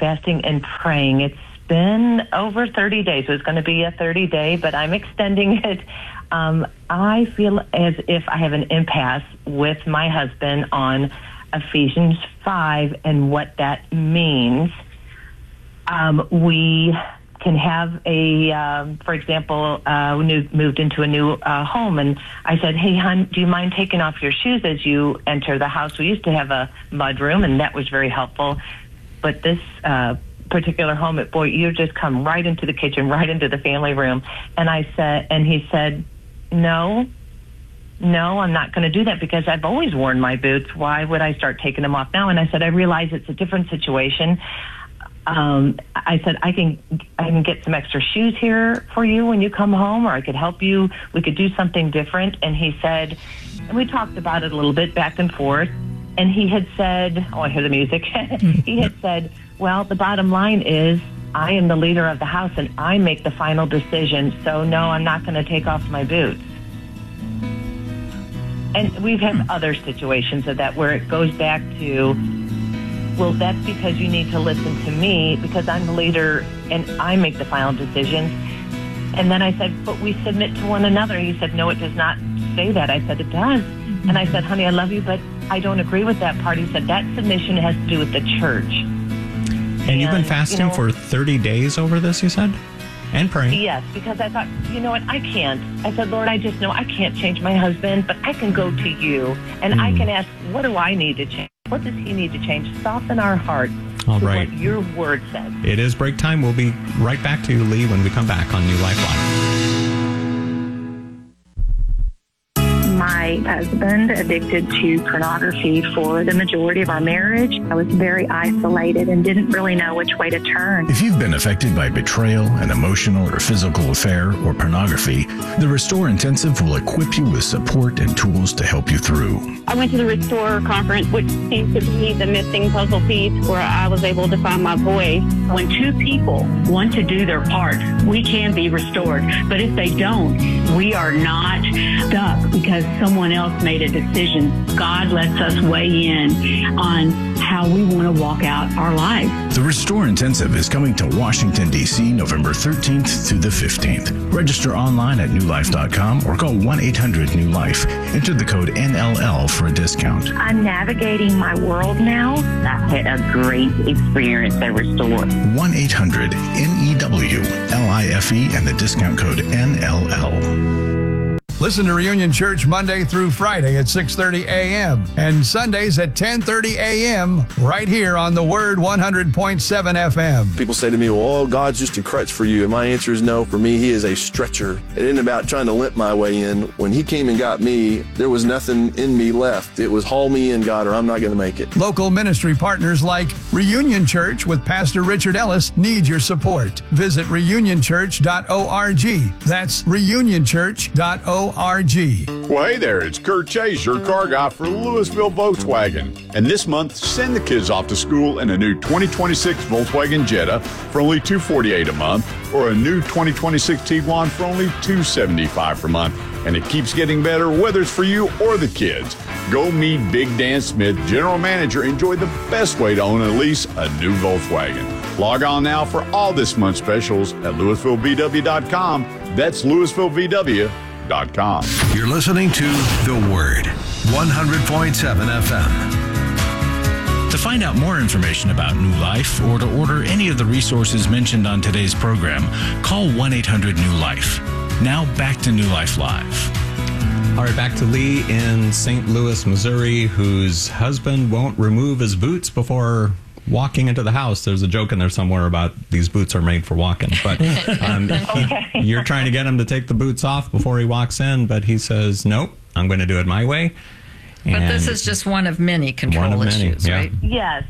fasting and praying. It's been over 30 days. It was going to be a 30-day, but I'm extending it. I feel as if I have an impasse with my husband on Ephesians 5 and what that means. We can have for example, we moved into a new home, and I said, hey, hon, do you mind taking off your shoes as you enter the house? We used to have a mud room, and that was very helpful. But this particular home, boy, you just come right into the kitchen, right into the family room. And he said, no, I'm not going to do that because I've always worn my boots. Why would I start taking them off now? And I said, I realize it's a different situation. I said, I can get some extra shoes here for you when you come home, or I could help you. We could do something different. And he said, and we talked about it a little bit back and forth. And he had said, I hear the music. He had said, well, the bottom line is I am the leader of the house and I make the final decision. So no, I'm not going to take off my boots. And we've had other situations of that where it goes back to, well, that's because you need to listen to me because I'm the leader and I make the final decisions. And then I said, but we submit to one another. He said, no, it does not say that. I said, it does. And I said, honey, I love you, but I don't agree with that part. He said, that submission has to do with the church. And you've been fasting for 30 days over this, you said? And praying. Yes, because I thought, you know what, I can't. I said, Lord, I just know I can't change my husband, but I can go to you, and I can ask, what do I need to change? What does he need to change? Soften our hearts to what your word says. It is break time. We'll be right back to you, Lee, when we come back on New Life Live. My husband addicted to pornography for the majority of our marriage. I was very isolated and didn't really know which way to turn. If you've been affected by betrayal, an emotional or physical affair, or pornography, the Restore Intensive will equip you with support and tools to help you through. I went to the Restore conference, which seems to be the missing puzzle piece where I was able to find my voice. When two people want to do their part, we can be restored. But if they don't, we are not stuck because someone else made a decision. God lets us weigh in on how we want to walk out our life. The Restore Intensive is coming to Washington, D.C. November 13th through the 15th. Register online at newlife.com or call 1-800-NEW-LIFE. Enter the code NLL for a discount. I'm navigating my world now. I had a great experience at Restore. 1-800-NEWLIFE and the discount code NLL. Listen to Reunion Church Monday through Friday at 6:30 a.m. and Sundays at 10:30 a.m. right here on the Word 100.7 FM. People say to me, well, God's just a crutch for you. And my answer is no. For me, he is a stretcher. It isn't about trying to limp my way in. When he came and got me, there was nothing in me left. It was haul me in, God, or I'm not going to make it. Local ministry partners like Reunion Church with Pastor Richard Ellis need your support. Visit reunionchurch.org. That's reunionchurch.org. Well, hey there, it's Kurt Chase, your car guy for Louisville Volkswagen. And this month, send the kids off to school in a new 2026 Volkswagen Jetta for only $248 a month, or a new 2026 Tiguan for only $275 per month. And it keeps getting better, whether it's for you or the kids. Go meet Big Dan Smith, General Manager. Enjoy the best way to own and lease a new Volkswagen. Log on now for all this month's specials at LouisvilleVW.com. That's LouisvilleVW.com. You're listening to The Word, 100.7 FM. To find out more information about New Life or to order any of the resources mentioned on today's program, call 1-800-NEW-LIFE. Now back to New Life Live. All right, back to Lee in St. Louis, Missouri, whose husband won't remove his boots before walking into the house. There's a joke in there somewhere about these boots are made for walking, but you're trying to get him to take the boots off before he walks in, but he says, nope, I'm going to do it my way. And but this is just one of many control issues, right? Yes.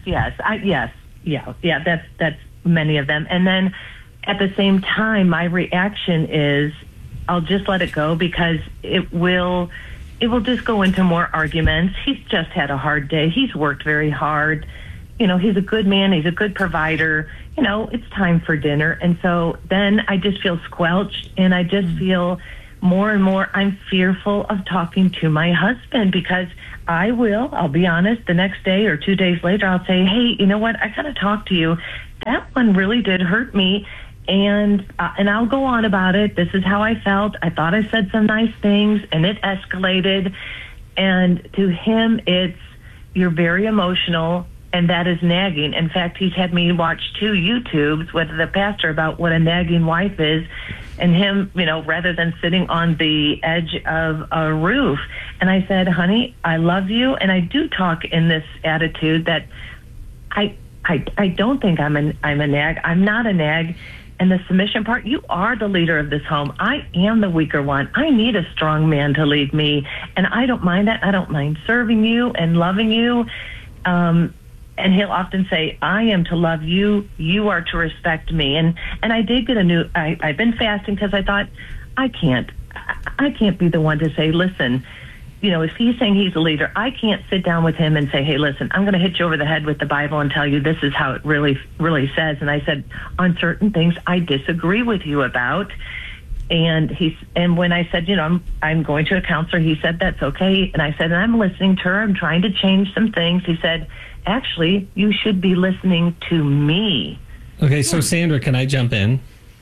That's many of them. And then at the same time, my reaction is, I'll just let it go because it will just go into more arguments. He's just had a hard day. He's worked very hard. You know, he's a good man. He's a good provider. You know, it's time for dinner. And so then I just feel squelched, and I just feel more and more I'm fearful of talking to my husband because I'll be honest, the next day or 2 days later, I'll say, hey, you know what? I got to talk to you. that one really did hurt me. And I'll go on about it. This is how I felt. I thought I said some nice things, and it escalated. And to him, it's, you're very emotional, and that is nagging. In fact, he's had me watch 2 YouTubes with the pastor about what a nagging wife is, and him, rather than sitting on the edge of a roof. And I said, honey, I love you, and I do talk in this attitude that I don't think I'm a nag. I'm not a nag. And the submission part, you are the leader of this home. I am the weaker one. I need a strong man to lead me. And I don't mind that. I don't mind serving you and loving you. And he'll often say, I am to love you. You are to respect me. And I did get I've been fasting because I thought, I can't be the one to say, listen, if he's saying he's a leader, I can't sit down with him and say, hey, listen, I'm going to hit you over the head with the Bible and tell you this is how it really, really says. And I said, on certain things I disagree with you about. And when I said, I'm going to a counselor, he said, that's okay. And I said, and I'm listening to her. I'm trying to change some things. He said, actually, you should be listening to me. Okay, so Sandra, can I jump in?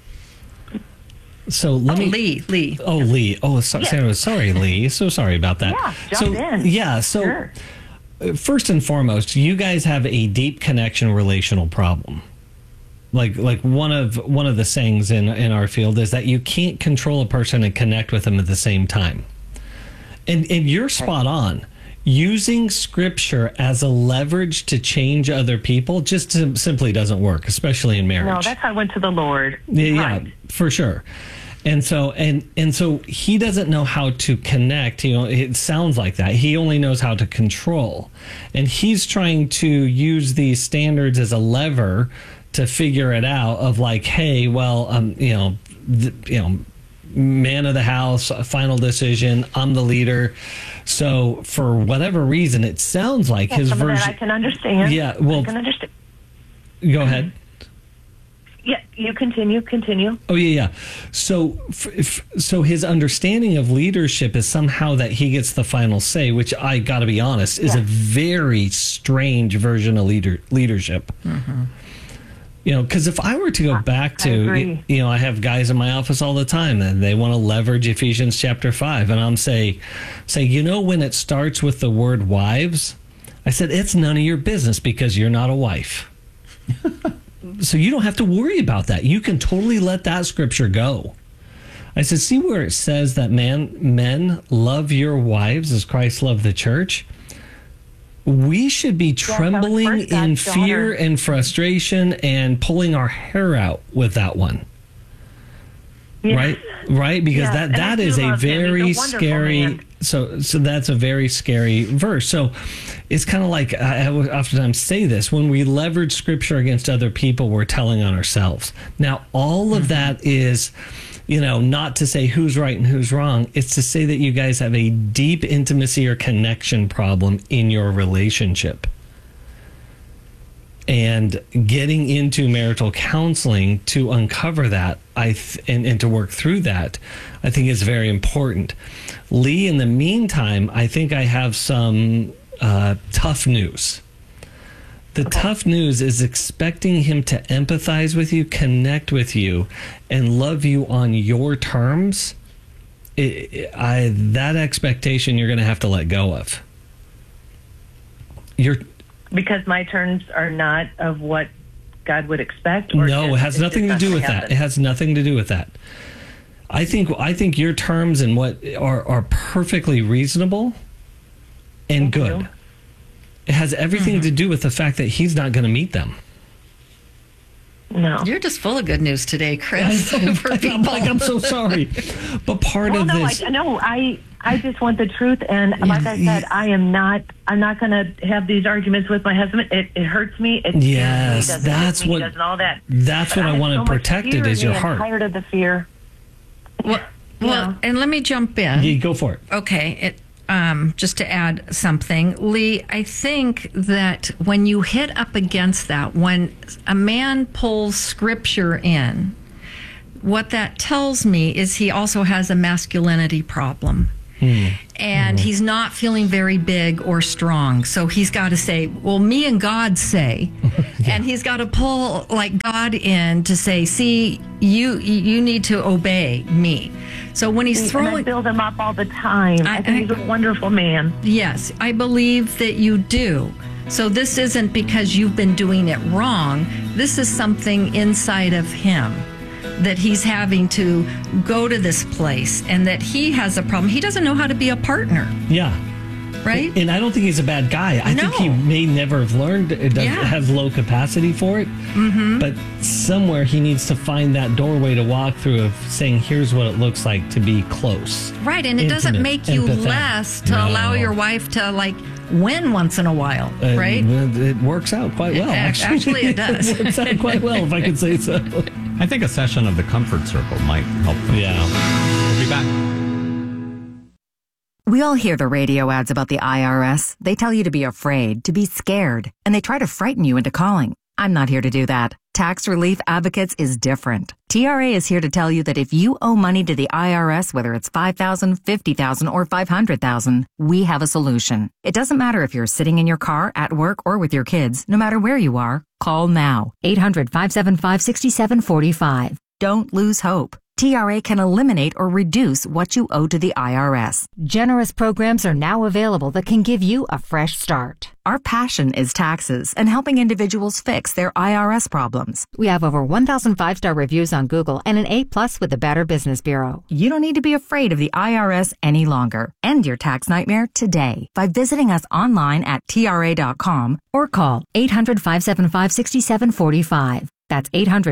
So Lee. Oh, Lee. Oh, Sandra. Sorry, Lee. So sorry about that. Yeah, jump in. Yeah. So sure. First and foremost, you guys have a deep connection relational problem. Like one of the sayings in our field is that you can't control a person and connect with them at the same time. And you're spot on. Using scripture as a leverage to change other people just simply doesn't work, especially in marriage. No, that's how I went to the Lord. Yeah, right. For sure. And so he doesn't know how to connect. It sounds like that. He only knows how to control. And he's trying to use these standards as a lever to figure it out of like, hey, well, man of the house, final decision, I'm the leader. So for whatever reason, it sounds like his version. That I can understand. Yeah, well, I can understand. Go ahead. Yeah, you continue. Oh, yeah. So his understanding of leadership is somehow that he gets the final say, which I got to be honest, is a very strange version of leadership. Mm-hmm. Because if I were to go back to, I have guys in my office all the time and they want to leverage Ephesians chapter 5. And I'm say, when it starts with the word wives, I said, it's none of your business because you're not a wife. So you don't have to worry about that. You can totally let that scripture go. I said, see where it says that men love your wives as Christ loved the church? We should be trembling in fear and frustration and pulling our hair out with that one. Yes. Right? Because that is a very scary man. So that's a very scary verse. So it's kind of like I oftentimes say this, when we leverage scripture against other people, we're telling on ourselves. Now, all of that is, not to say who's right and who's wrong. It's to say that you guys have a deep intimacy or connection problem in your relationship. And getting into marital counseling to uncover that and to work through that, I think is very important. Lee, in the meantime, I think I have some tough news. The tough news is expecting him to empathize with you, connect with you, and love you on your terms. That expectation you're going to have to let go of. Because my terms are not of what God would expect? Or no, it has nothing to do with that. It has nothing to do with that. I think your terms and what are perfectly reasonable and good. It has everything to do with the fact that he's not going to meet them. No. You're just full of good news today, Chris. I'm so sorry. But part of this... I just want the truth, and like I said, I'm not going to have these arguments with my husband. It hurts me. That's what. Does all that. That's what I want to protect. It is your heart. I'm tired of the fear. Well, and let me jump in. Yeah, go for it. Okay. Just to add something, Lee, I think that when you hit up against that, when a man pulls scripture in, what that tells me is he also has a masculinity problem. And he's not feeling very big or strong. So he's got to say, well, me and God say. And he's got to pull like God in to say, see, you need to obey me. So when he's throwing... I build him up all the time. I think he's a wonderful man. Yes, I believe that you do. So this isn't because you've been doing it wrong. This is something inside of him that he's having to go to this place, and that he has a problem. He doesn't know how to be a partner. Yeah. Right? And I don't think he's a bad guy. I think he may never have learned, have low capacity for it. But somewhere he needs to find that doorway to walk through of saying, here's what it looks like to be close. Right, and it doesn't make you less to allow your wife to like win once in a while, right? It works out quite well. Actually, it does. It works out quite well, if I could say so. I think a session of the Comfort Circle might help them. Yeah. We'll be back. We all hear the radio ads about the IRS. They tell you to be afraid, to be scared, and they try to frighten you into calling. I'm not here to do that. Tax Relief Advocates is different. TRA is here to tell you that if you owe money to the IRS, whether it's $5,000, $50,000, or $500,000, we have a solution. It doesn't matter if you're sitting in your car, at work, or with your kids. No matter where you are, call now. 800-575-6745. Don't lose hope. TRA can eliminate or reduce what you owe to the IRS. Generous programs are now available that can give you a fresh start. Our passion is taxes and helping individuals fix their IRS problems. We have over 1,000 5-star reviews on Google and an A+ with the Better Business Bureau. You don't need to be afraid of the IRS any longer. End your tax nightmare today by visiting us online at TRA.com or call 800-575-6745. That's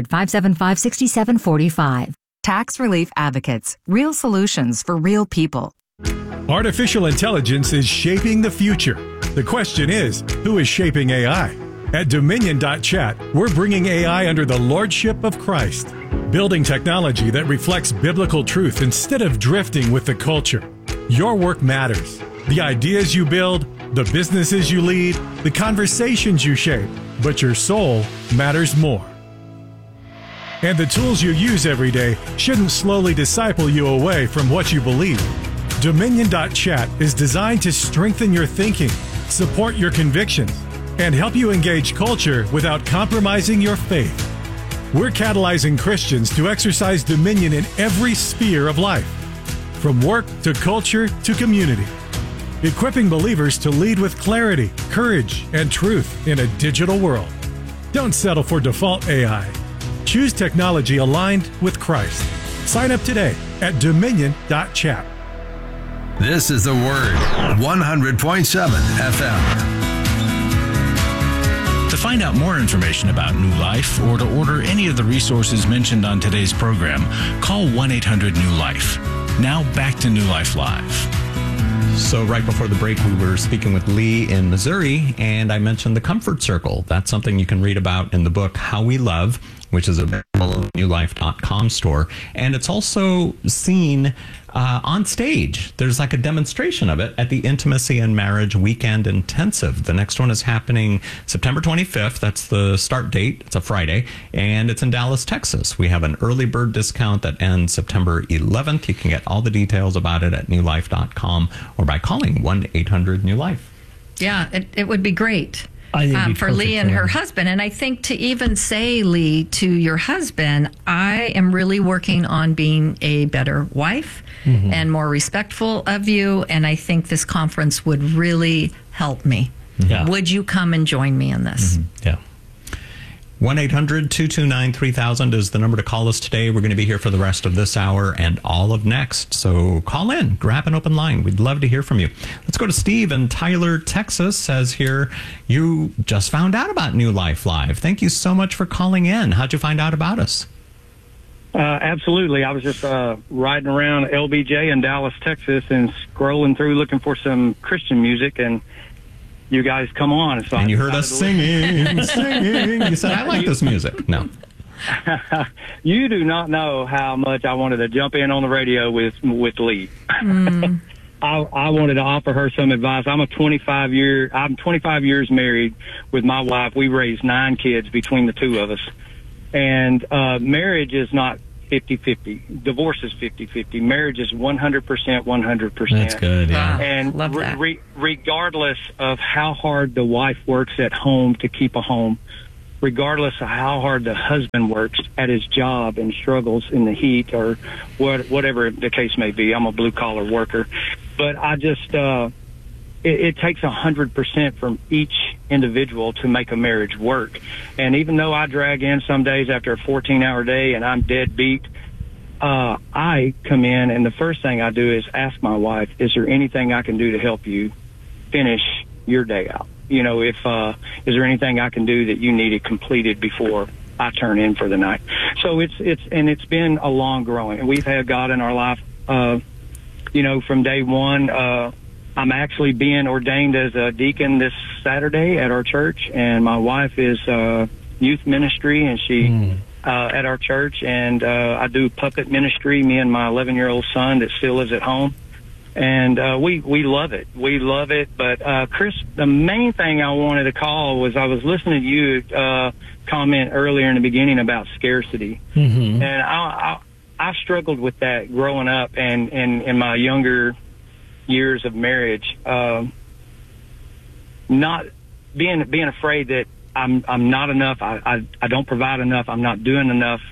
800-575-6745. Tax Relief Advocates. Real solutions for real people. Artificial intelligence is shaping the future. The question is, who is shaping AI? At Dominion.chat, we're bringing AI under the lordship of Christ, building technology that reflects biblical truth instead of drifting with the culture. Your work matters. The ideas you build, the businesses you lead, the conversations you shape, but your soul matters more. And the tools you use every day shouldn't slowly disciple you away from what you believe. Dominion.chat is designed to strengthen your thinking, support your convictions, and help you engage culture without compromising your faith. We're catalyzing Christians to exercise dominion in every sphere of life, from work to culture to community, equipping believers to lead with clarity, courage, and truth in a digital world. Don't settle for default AI. Choose technology aligned with Christ. Sign up today at Dominion.chat. This is The Word, 100.7 FM. To find out more information about New Life or to order any of the resources mentioned on today's program, call 1-800-NEW-LIFE. Now back to New Life Live. So right before the break, we were speaking with Lee in Missouri, and I mentioned the Comfort Circle. That's something you can read about in the book How We Love, which is available in the newlife.com store. And it's also seen on stage. There's like a demonstration of it at the Intimacy and Marriage Weekend Intensive. The next one is happening September 25th. That's the start date. It's a Friday. And it's in Dallas, Texas. We have an early bird discount that ends September 11th. You can get all the details about it at newlife.com or by calling 1-800-NEW-LIFE. Yeah, it would be great. For Lee and her husband. And I think to even say, Lee, to your husband, I am really working on being a better wife and more respectful of you. And I think this conference would really help me. Yeah. Would you come and join me in this? Yeah. 1-800-229-3000 is the number to call us today. We're going to be here for the rest of this hour and all of next. So call in, grab an open line. We'd love to hear from you. Let's go to Steve in Tyler, Texas. Says here, you just found out about New Life Live. Thank you so much for calling in. How'd you find out about us? Absolutely. I was just riding around LBJ in Dallas, Texas, and scrolling through looking for some Christian music, and you guys come on. So and you heard us singing, singing. You said, I like this music. No. You do not know how much I wanted to jump in on the radio with Lee. I wanted to offer her some advice. I'm 25 years married with my wife. We raised 9 kids between the two of us. And marriage is not 50-50. Divorce is 50-50. Marriage is 100%, 100%. That's good. Yeah. Wow, And love that. regardless of how hard the wife works at home to keep a home, regardless of how hard the husband works at his job and struggles in the heat or whatever the case may be. I'm a blue-collar worker. But I just, it takes 100% from each individual to make a marriage work. And even though I drag in some days after a 14-hour day and I'm dead beat, I come in and the first thing I do is ask my wife, is there anything I can do to help you finish your day out? You know, if is there anything I can do that you needed completed before I turn in for the night? So it's been a long growing, and we've had God in our life. You know, from day one. I'm actually being ordained as a deacon this Saturday at our church, and my wife is youth ministry, and she at our church, and I do puppet ministry. Me and my 11-year-old son that still lives at home. And we love it. We love it. But, Chris, the main thing I wanted to call was I was listening to you comment earlier in the beginning about scarcity. Mm-hmm. And I struggled with that growing up and in my younger years of marriage. Not being afraid that I'm not enough. I don't provide enough. I'm not doing enough.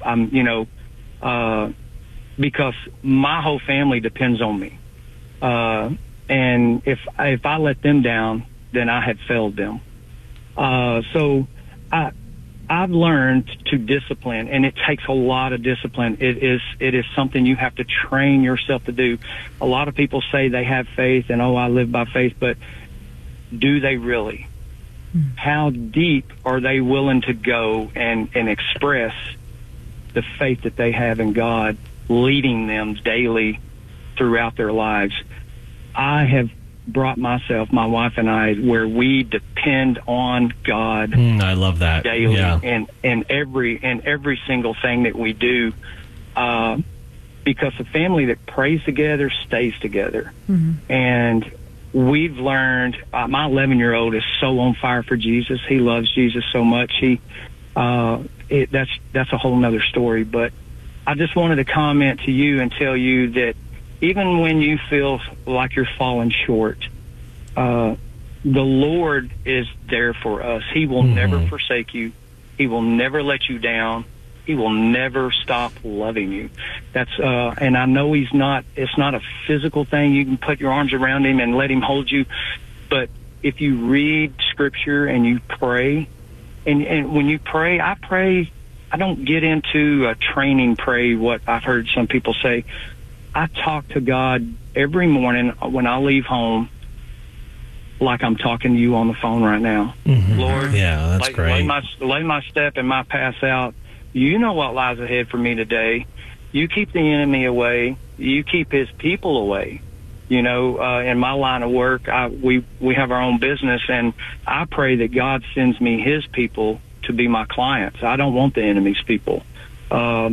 Because my whole family depends on me. And if I let them down, then I have failed them. So I've learned to discipline, and it takes a lot of discipline. It is something you have to train yourself to do. A lot of people say they have faith and, I live by faith, but do they really? How deep are they willing to go and express the faith that they have in God, leading them daily throughout their lives? I have brought myself, my wife and I, where we depend on God. I love that daily, yeah. and every single thing that we do, because a family that prays together stays together. Mm-hmm. And we've learned. My 11-year-old is so on fire for Jesus. He loves Jesus so much. That's a whole nother story. But I just wanted to comment to you and tell you that even when you feel like you're falling short, the Lord is there for us. He will never forsake you. He will never let you down. He will never stop loving you. That's and I know it's not a physical thing. You can put your arms around him and let him hold you. But if you read scripture and you pray, and when you pray, I pray. I don't get into a training pray, what I've heard some people say. I talk to God every morning when I leave home like I'm talking to you on the phone right now. Mm-hmm. Lord, yeah, that's great. Lay my step and my path out. You know what lies ahead for me today. You keep the enemy away. You keep his people away. You know, in my line of work, we have our own business, and I pray that God sends me his people to be my clients. I don't want the enemy's people. I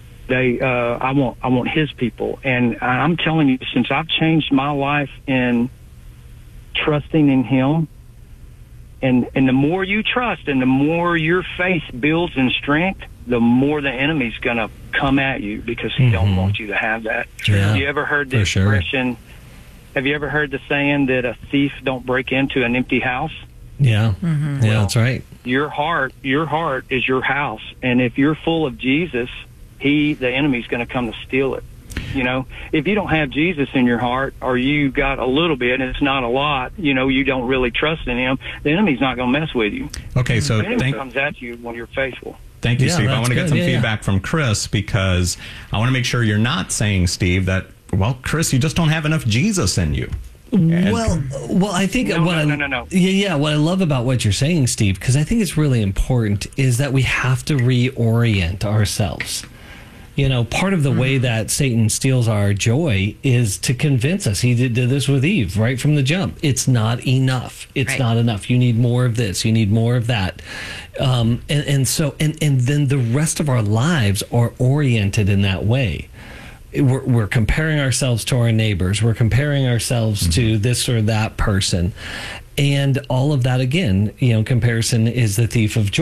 want his people. And I'm telling you, since I've changed my life in trusting in him, and the more you trust and the more your faith builds in strength, the more the enemy's going to come at you, because he don't want you to have that. Yeah, have you ever heard the expression? Sure. Have you ever heard the saying that a thief don't break into an empty house? Yeah. Mm-hmm. Yeah, that's right. Your heart is your house. And if you're full of Jesus, the enemy's going to come to steal it. You know, if you don't have Jesus in your heart, or you got a little bit and it's not a lot, you know, you don't really trust in him, the enemy's not going to mess with you. Okay, so the enemy comes at you when you're faithful. Thank you, Steve. I want to get some feedback from Chris, because I want to make sure you're not saying, Steve, that, well, Chris, you just don't have enough Jesus in you. Well, I think no. Yeah, what I love about what you're saying, Steve, because I think it's really important, is that we have to reorient ourselves. You know, part of the way that Satan steals our joy is to convince us. He did this with Eve right from the jump. It's not enough. It's not enough. You need more of this. You need more of that. And then the rest of our lives are oriented in that way. We're comparing ourselves to our neighbors. We're comparing ourselves to this or that person. And all of that, again, you know, comparison is the thief of joy.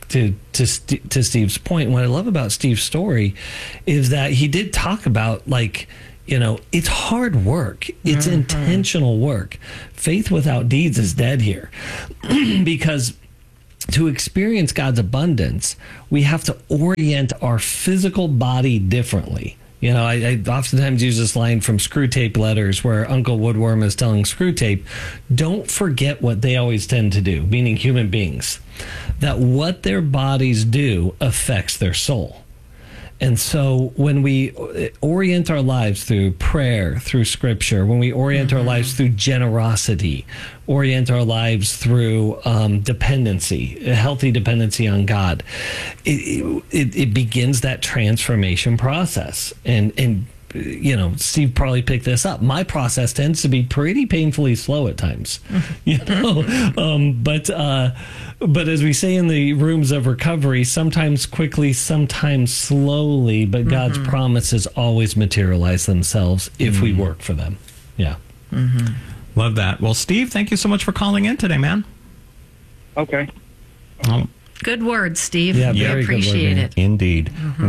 to Steve's point, what I love about Steve's story is that he did talk about, like, you know, it's hard work. It's intentional work. Faith without deeds is dead here. Because to experience God's abundance, we have to orient our physical body differently. You know, I oftentimes use this line from Screw Tape Letters where Uncle Woodworm is telling Screw Tape, don't forget what they always tend to do, meaning human beings, that what their bodies do affects their soul. And so when we orient our lives through prayer, through scripture, when we orient our lives through generosity, orient our lives through dependency, a healthy dependency on God, it begins that transformation process. And you know, Steve probably picked this up. My process tends to be pretty painfully slow at times, you know. But as we say in the rooms of recovery, sometimes quickly, sometimes slowly. But God's promises always materialize themselves if we work for them. Yeah. Love that. Well, Steve, thank you so much for calling in today, man. Okay. Good word, Steve. Yeah, we appreciate it. Indeed.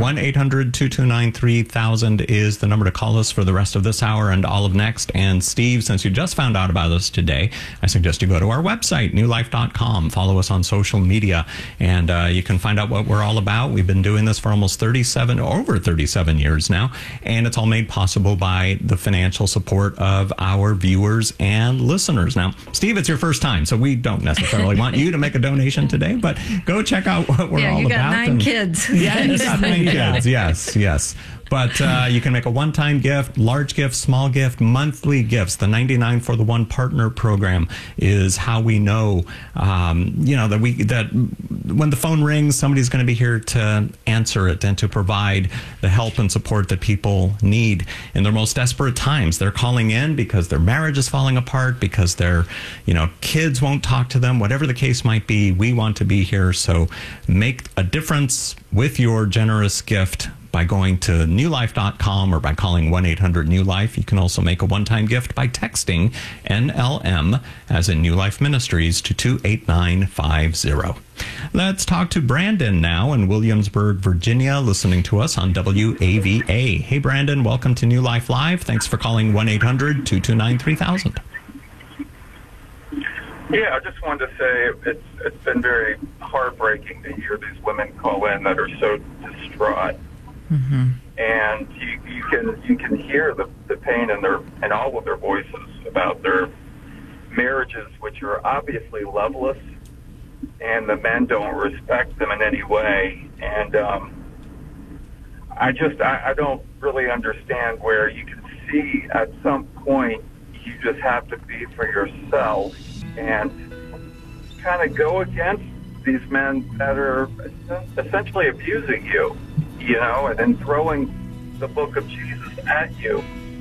1-800-229-3000 is the number to call us for the rest of this hour and all of next. And Steve, since you just found out about us today, I suggest you go to our website, newlife.com. Follow us on social media, and you can find out what we're all about. We've been doing this for almost over 37 years now, and it's all made possible by the financial support of our viewers and listeners. Now, Steve, it's your first time, so we don't necessarily want you to make a donation today, but go check out what we're all about. Yeah, you got 9 kids. Yeah, you got 9 kids. Yes. But you can make a one-time gift, large gift, small gift, monthly gifts. The 99 for the One Partner program is how we know, that when the phone rings, somebody's going to be here to answer it and to provide the help and support that people need in their most desperate times. They're calling in because their marriage is falling apart, because their, kids won't talk to them, whatever the case might be. We want to be here. So make a difference with your generous gift by going to newlife.com or by calling 1-800-NEW-LIFE. You can also make a one-time gift by texting NLM, as in New Life Ministries, to 28950. Let's talk to Brandon now in Williamsburg, Virginia, listening to us on WAVA. Hey, Brandon, welcome to New Life Live. Thanks for calling 1-800-229-3000. Yeah, I just wanted to say it's been very heartbreaking to hear these women call in that are so distraught. And you can hear the pain in all of their voices about their marriages, which are obviously loveless, and the men don't respect them in any way. And I don't really understand where you can see at some point you just have to be for yourself and kind of go against these men that are essentially abusing you. And then throwing the book of Jesus at you.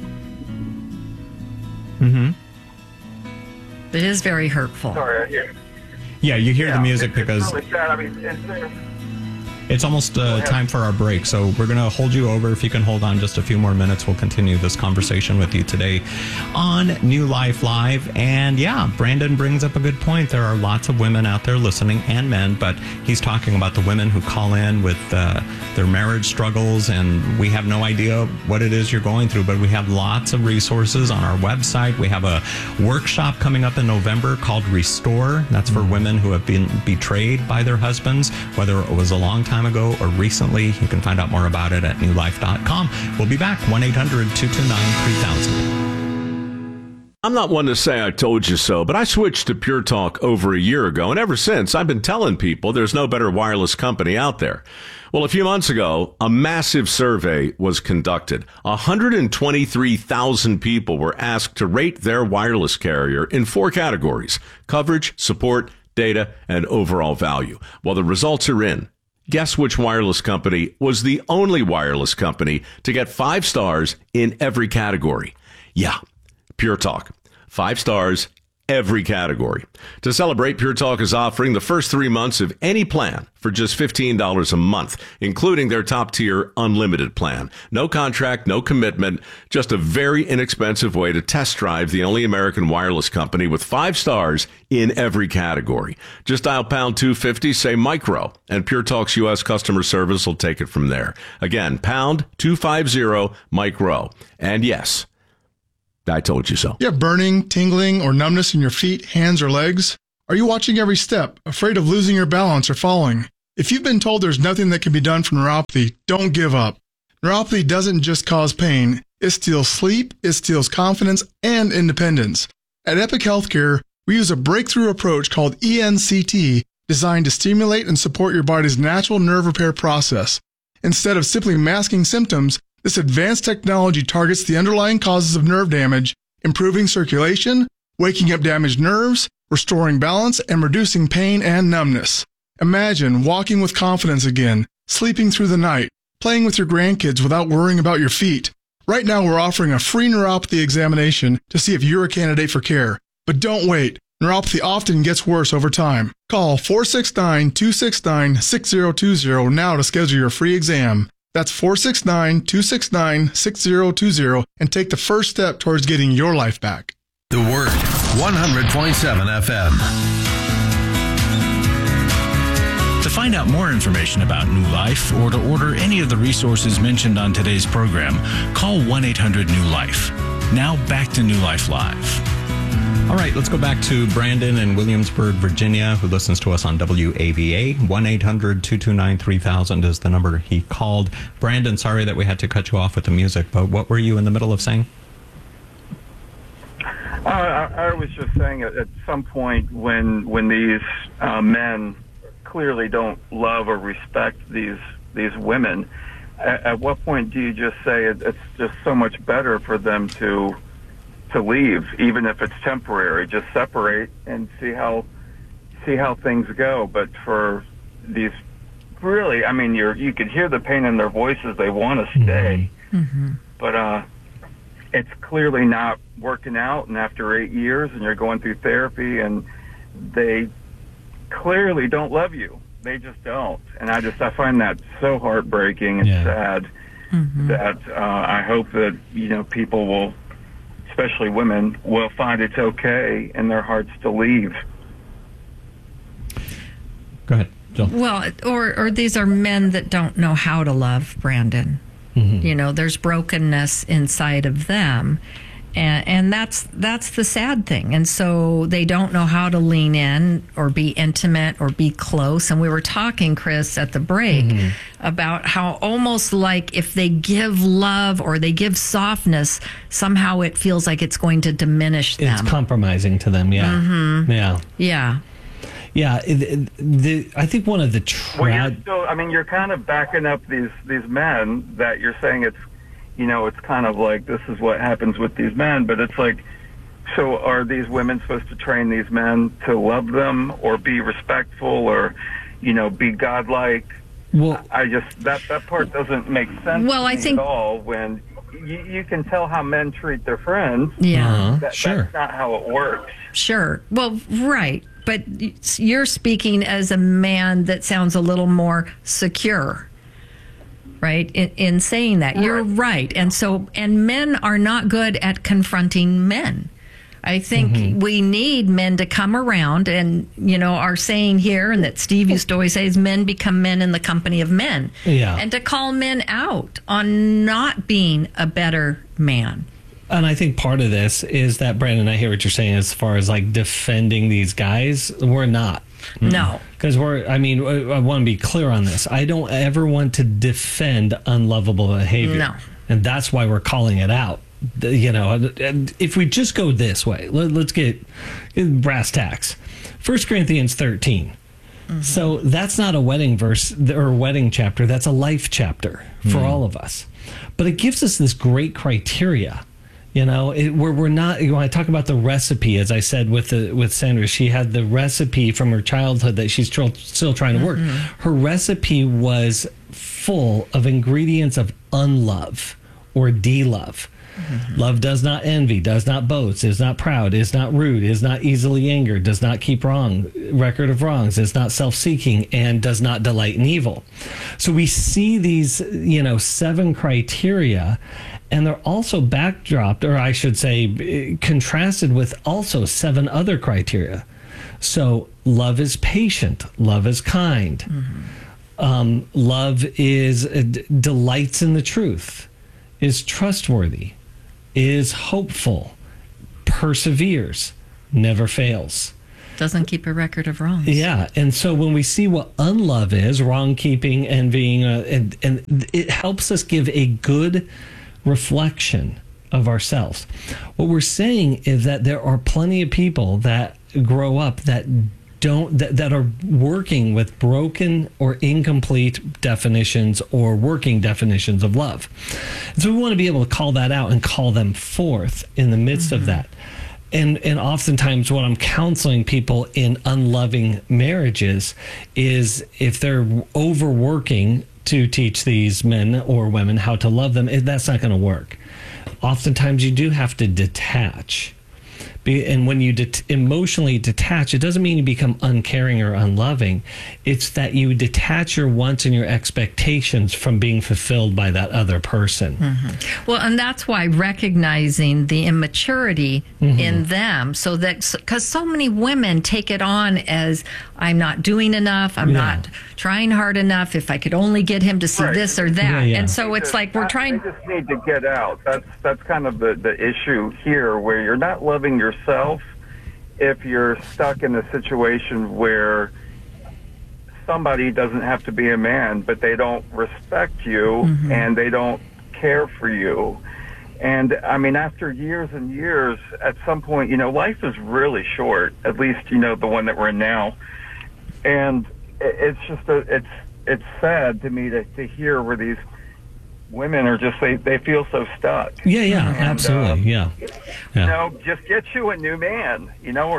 It is very hurtful. Sorry, I hear. Yeah, you hear the music it's because really sad. it's almost time for our break. So we're going to hold you over. If you can hold on just a few more minutes, we'll continue this conversation with you today on New Life Live. And yeah, Brandon brings up a good point. There are lots of women out there listening, and men, but he's talking about the women who call in with their marriage struggles, and we have no idea what it is you're going through, but we have lots of resources on our website. We have a workshop coming up in November called Restore. That's for women who have been betrayed by their husbands, whether it was a long time ago or recently. You can find out more about it at newlife.com. We'll be back. 1-800-229-3000. I'm not one to say I told you so, but I switched to Pure Talk over a year ago, and ever since I've been telling people there's no better wireless company out there. Well, a few months ago, a massive survey was conducted. 123,000 people were asked to rate their wireless carrier in 4 categories: coverage, support, data, and overall value. Well, the results are in. Guess which wireless company was the only wireless company to get 5 stars in every category? Yeah, Pure Talk. 5 stars every category. To celebrate, Pure Talk is offering the first 3 months of any plan for just $15 a month, including their top-tier unlimited plan. No contract, no commitment, just a very inexpensive way to test drive the only American wireless company with 5 stars in every category. Just dial pound 250, say micro, and Pure Talk's U.S. customer service will take it from there. Again, pound 250 micro. And yes, I told you so. You have burning, tingling, or numbness in your feet, hands, or legs? Are you watching every step, afraid of losing your balance or falling? If you've been told there's nothing that can be done for neuropathy, don't give up. Neuropathy doesn't just cause pain. It steals sleep, it steals confidence, and independence. At Epic Healthcare, we use a breakthrough approach called ENCT, designed to stimulate and support your body's natural nerve repair process. Instead of simply masking symptoms, this advanced technology targets the underlying causes of nerve damage, improving circulation, waking up damaged nerves, restoring balance, and reducing pain and numbness. Imagine walking with confidence again, sleeping through the night, playing with your grandkids without worrying about your feet. Right now, we're offering a free neuropathy examination to see if you're a candidate for care. But don't wait. Neuropathy often gets worse over time. Call 469-269-6020 now to schedule your free exam. That's 469-269-6020 and take the first step towards getting your life back. The Word, 100.7 FM. To find out more information about New Life or to order any of the resources mentioned on today's program, call 1-800-NEW-LIFE. Now back to New Life Live. All right, let's go back to Brandon in Williamsburg, Virginia, who listens to us on WAVA. 1-800-229-3000 is the number he called. Brandon, sorry that we had to cut you off with the music, but what were you in the middle of saying? I was just saying at some point when these men clearly don't love or respect these women, at what point do you just say it's just so much better for them to leave, even if it's temporary, just separate and see how things go? But for these, really, I mean, you could hear the pain in their voices. They want to stay, but it's clearly not working out. And after 8 years, and you're going through therapy, and they clearly don't love you. They just don't. And I find that so heartbreaking and sad. That I hope that people will, especially women, will find it's okay in their hearts to leave. Go ahead, Jill. Well, or these are men that don't know how to love, Brandon. There's brokenness inside of them. And that's the sad thing. And so they don't know how to lean in or be intimate or be close. And we were talking, Chris, at the break about how almost like if they give love or they give softness, somehow it feels like it's going to diminish them. It's compromising to them, yeah. Yeah. Yeah, I think one of the you're kind of backing up these men that you're saying it's kind of like this is what happens with these men, but it's like, so are these women supposed to train these men to love them or be respectful or, be godlike? Well, I just, that part doesn't make sense I think at all when you can tell how men treat their friends. Yeah. Sure. That's not how it works. Sure. Well, right. But you're speaking as a man that sounds a little more secure, right? In saying that. You're right. And men are not good at confronting men. I think we need men to come around and, our saying here, and that Steve used to always say, is men become men in the company of men. Yeah. And to call men out on not being a better man. And I think part of this is that, Brandon, I hear what you're saying as far as like defending these guys. We're not. No. Because I want to be clear on this. I don't ever want to defend unlovable behavior. No. And that's why we're calling it out. If we just go this way, let's get brass tacks. 1 Corinthians 13. So that's not a wedding verse or wedding chapter. That's a life chapter for all of us. But it gives us this great criteria. We're not. When I talk about the recipe, as I said with Sandra, she had the recipe from her childhood that she's still trying to work. Her recipe was full of ingredients of unlove or de-love. Love does not envy, does not boast, is not proud, is not rude, is not easily angered, does not keep record of wrongs, is not self-seeking, and does not delight in evil. So we see these, 7 criteria, and they're also backdropped, or I should say, contrasted with also 7 other criteria. So love is patient, love is kind, love is delights in the truth, is trustworthy, is hopeful, perseveres, never fails. Doesn't keep a record of wrongs. Yeah, and so when we see what unlove is, wrong keeping, envying, and it helps us give a good reflection of ourselves. What we're saying is that there are plenty of people that grow up that are working with broken or incomplete definitions or working definitions of love. And so we want to be able to call that out and call them forth in the midst of that. And oftentimes what I'm counseling people in unloving marriages is if they're overworking to teach these men or women how to love them, that's not going to work. Oftentimes you do have to detach. And when you emotionally detach, it doesn't mean you become uncaring or unloving. It's that you detach your wants and your expectations from being fulfilled by that other person. Well, and that's why recognizing the immaturity in them, so that, because so many women take it on as, I'm not doing enough, I'm not trying hard enough, if I could only get him to see this or that. And so it's like we're trying. They just need to get out. That's kind of the issue here, where you're not loving yourself if you're stuck in a situation where somebody doesn't have to be a man, but they don't respect you and they don't care for you. And I mean, after years and years, at some point, life is really short, at least, the one that we're in now. And it's just, it's sad to me to hear where these women are just, they feel so stuck. Absolutely. Just get you a new man, or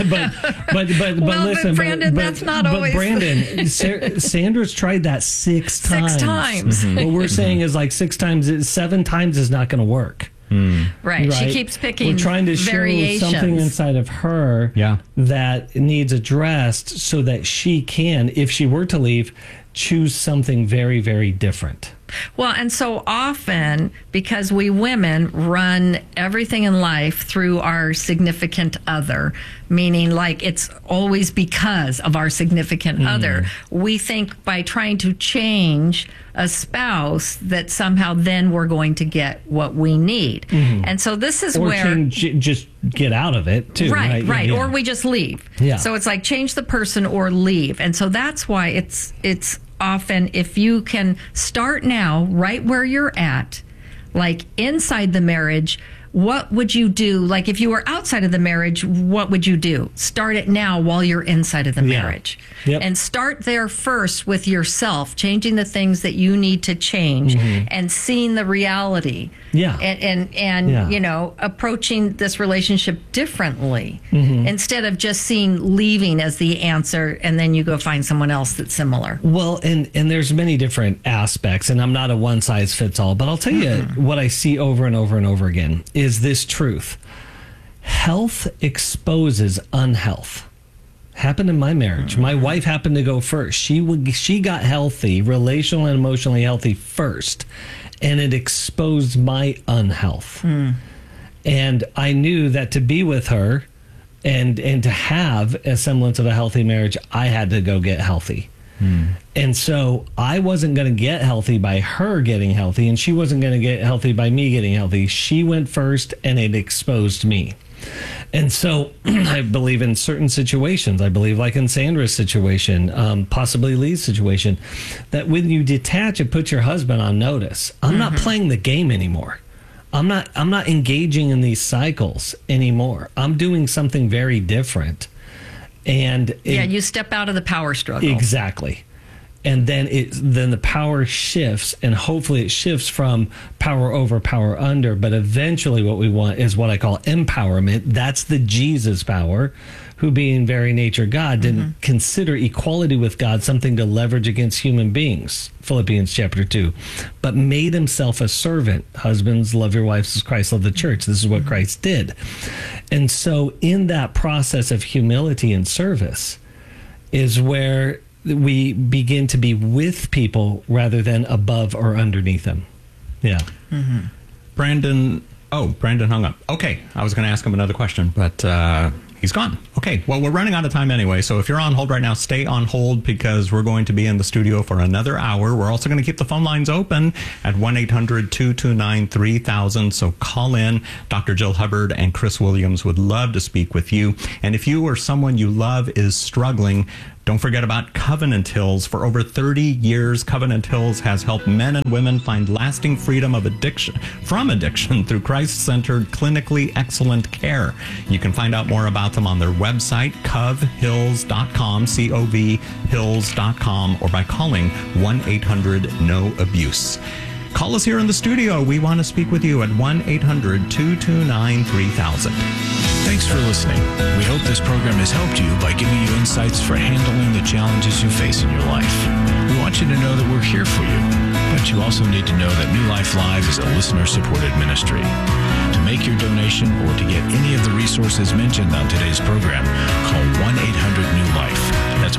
but listen, Brandon, that's not always. Brandon, Sandra's tried that 6 times. 6 times. What we're saying is like 6 times, 7 times is not going to work. Right. She keeps picking. We're trying to variations. show something inside of her that needs addressed so that she can, if she were to leave, choose something very, very different. Well, and so often, because we women run everything in life through our significant other, meaning like it's always because of our significant other, we think by trying to change a spouse that somehow then we're going to get what we need. And so this is where... just get out of it, too. Right. Or we just leave. So it's like change the person or leave. And so that's why it's often, if you can start now, right where you're at, like inside the marriage, what would you do? Like if you were outside of the marriage, what would you do? Start it now while you're inside of the marriage. And start there first with yourself, changing the things that you need to change and seeing the reality. And approaching this relationship differently instead of just seeing leaving as the answer and then you go find someone else that's similar. Well, and there's many different aspects, and I'm not a one size fits all, but I'll tell you what I see over and over and over again is this truth. Health exposes unhealth. Happened in my marriage. My wife happened to go first. She got healthy, relational and emotionally healthy first, and it exposed my unhealth. And I knew that to be with her and to have a semblance of a healthy marriage, I had to go get healthy. And so I wasn't going to get healthy by her getting healthy, and she wasn't going to get healthy by me getting healthy. She went first, and it exposed me. And so I believe in certain situations, I believe like in Sandra's situation, possibly Lee's situation, that when you detach and put your husband on notice, I'm not playing the game anymore. I'm not engaging in these cycles anymore. I'm doing something very different. And you step out of the power struggle. Exactly. And then the power shifts, and hopefully it shifts from power over, power under. But eventually what we want is what I call empowerment. That's the Jesus power, who being very nature God didn't consider equality with God something to leverage against human beings, Philippians chapter 2, but made himself a servant. Husbands, love your wives as Christ loved the church. This is what Christ did. And so in that process of humility and service is where we begin to be with people rather than above or underneath them. Yeah. Brandon hung up. Okay, I was going to ask him another question, but he's gone. Okay, well, we're running out of time anyway, so if you're on hold right now, stay on hold because we're going to be in the studio for another hour. We're also going to keep the phone lines open at 1-800-229-3000, so call in. Dr. Jill Hubbard and Chris Williams would love to speak with you. And if you or someone you love is struggling, don't forget about Covenant Hills. For over 30 years, Covenant Hills has helped men and women find lasting freedom from addiction through Christ-centered, clinically excellent care. You can find out more about them on their website, covhills.com, covhills.com, or by calling 1-800-NO-ABUSE. Call us here in the studio. We want to speak with you at 1-800-229-3000. Thanks for listening. We hope this program has helped you by giving you insights for handling the challenges you face in your life. We want you to know that we're here for you, but you also need to know that New Life Live is a listener-supported ministry. To make your donation or to get any of the resources mentioned on today's program, call 1-800-NEW-LIFE. That's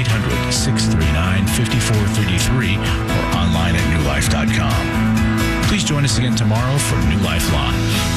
1-800-639-5433 or online at newlife.com. Please join us again tomorrow for New Life Live.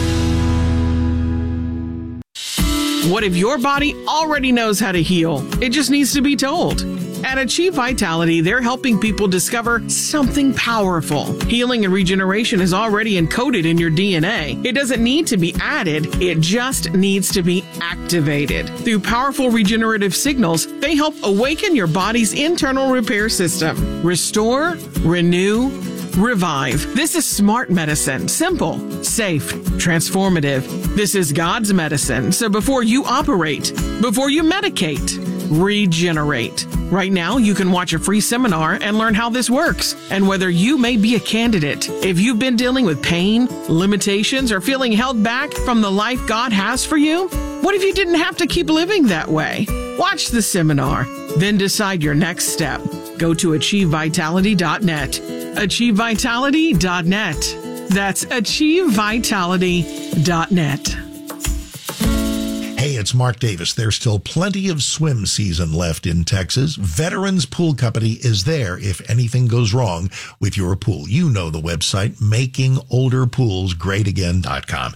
What if your body already knows how to heal? It just needs to be told. At Achieve Vitality, they're helping people discover something powerful. Healing and regeneration is already encoded in your DNA. It doesn't need to be added, it just needs to be activated. Through powerful regenerative signals, they help awaken your body's internal repair system. Restore, renew, revive. This is smart medicine. Simple, safe, transformative. This is God's medicine. So before you operate, before you medicate, regenerate. Right now, you can watch a free seminar and learn how this works and whether you may be a candidate. If you've been dealing with pain, limitations, or feeling held back from the life God has for you, what if you didn't have to keep living that way? Watch the seminar, then decide your next step. Go to achievevitality.net. achievevitality.net. That's achievevitality.net. Hey, it's Mark Davis. There's still plenty of swim season left in Texas. Veterans Pool Company is there if anything goes wrong with your pool. You know the website, makingolderpoolsgreatagain.com.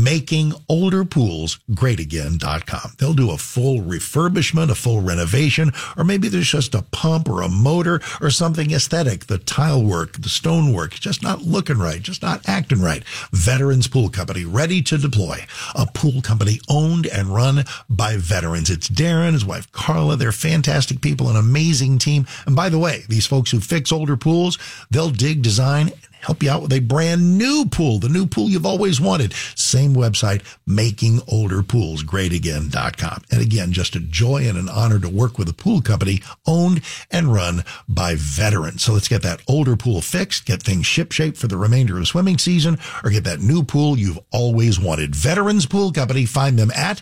Makingolderpoolsgreatagain.com. They'll do a full refurbishment, a full renovation, or maybe there's just a pump or a motor or something aesthetic. The tile work, the stone work, just not looking right, just not acting right. Veterans Pool Company, ready to deploy. A pool company owned and run by veterans. It's Darren, his wife Carla. They're fantastic people, an amazing team. And by the way, these folks who fix older pools, they'll dig, design, and help you out with a brand new pool, the new pool you've always wanted. Same website, makingolderpoolsgreatagain.com. And again, just a joy and an honor to work with a pool company owned and run by veterans. So let's get that older pool fixed, get things shipshape for the remainder of swimming season, or get that new pool you've always wanted. Veterans Pool Company, find them at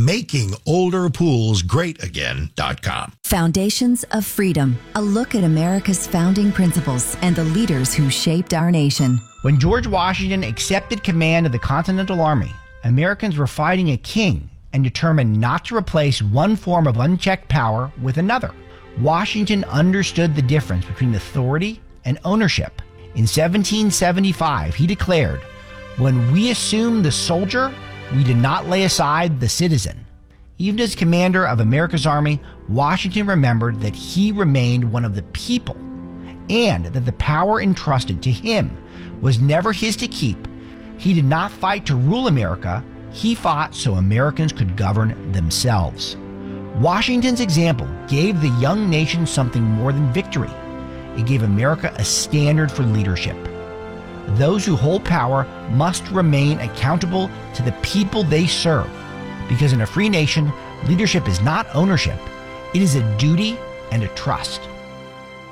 makingolderpoolsgreatagain.com. Foundations of Freedom, a look at America's founding principles and the leaders who shaped our nation. When George Washington accepted command of the Continental Army, Americans were fighting a king and determined not to replace one form of unchecked power with another. Washington understood the difference between authority and ownership. In 1775, he declared, "When we assume the soldier, we did not lay aside the citizen." Even as commander of America's army, Washington remembered that he remained one of the people and that the power entrusted to him was never his to keep. He did not fight to rule America. He fought so Americans could govern themselves. Washington's example gave the young nation something more than victory. It gave America a standard for leadership. Those who hold power must remain accountable to the people they serve. Because in a free nation, leadership is not ownership. It is a duty and a trust.